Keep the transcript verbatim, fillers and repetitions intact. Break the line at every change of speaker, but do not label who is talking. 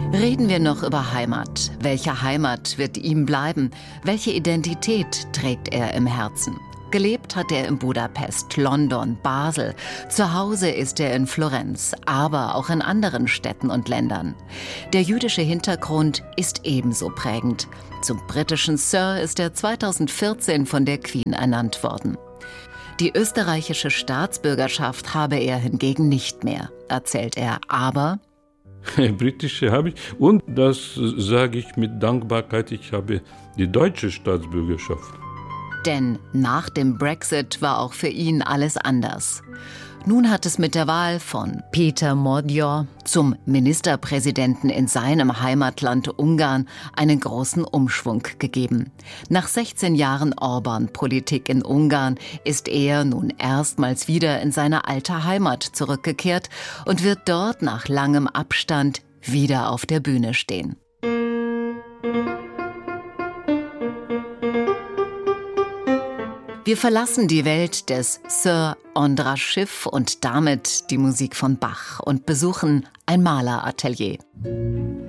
Reden wir noch über Heimat. Welche Heimat wird ihm bleiben? Welche Identität trägt er im Herzen? Gelebt hat er in Budapest, London, Basel. Zu Hause ist er in Florenz, aber auch in anderen Städten und Ländern. Der jüdische Hintergrund ist ebenso prägend. Zum britischen Sir ist er zweitausendvierzehn von der Queen ernannt worden. Die österreichische Staatsbürgerschaft habe er hingegen nicht mehr, erzählt er, aber
britische habe ich, und das sage ich mit Dankbarkeit, ich habe die deutsche Staatsbürgerschaft.
Denn nach dem Brexit war auch für ihn alles anders. Nun hat es mit der Wahl von Peter Magyar zum Ministerpräsidenten in seinem Heimatland Ungarn einen großen Umschwung gegeben. Nach sechzehn Jahren Orbán-Politik in Ungarn ist er nun erstmals wieder in seine alte Heimat zurückgekehrt und wird dort nach langem Abstand wieder auf der Bühne stehen. Wir verlassen die Welt des Sir András Schiff und damit die Musik von Bach und besuchen ein Maleratelier.